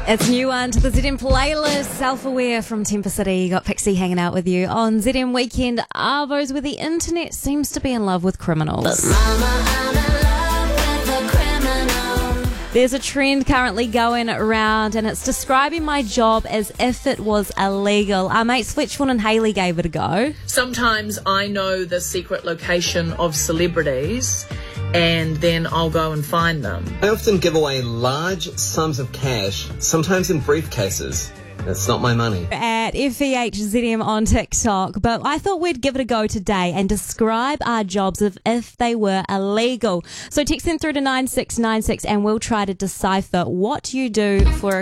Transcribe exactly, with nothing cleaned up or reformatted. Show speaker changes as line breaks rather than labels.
It's a new one to the Z M playlist. Self-Aware from Temper City. You got Pixie hanging out with you on Z M Weekend Arvos, where the internet seems to be in love with criminals.
But mama, I'm in love with a criminal.
There's a trend currently going around, and it's describing my job as if it was illegal. Our mates Fletchford and Haley gave it a go.
Sometimes I know the secret location of celebrities, and then I'll go and find them.
I often give away large sums of cash, sometimes in briefcases. That's not my money.
At F E H Z M on TikTok, but I thought we'd give it a go today and describe our jobs as if they were illegal. So text them through to nine six nine six and we'll try to decipher what you do for a